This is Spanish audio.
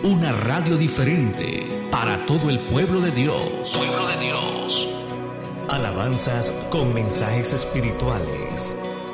una radio diferente para todo el pueblo de Dios. Pueblo de Dios. Alabanzas con mensajes espirituales.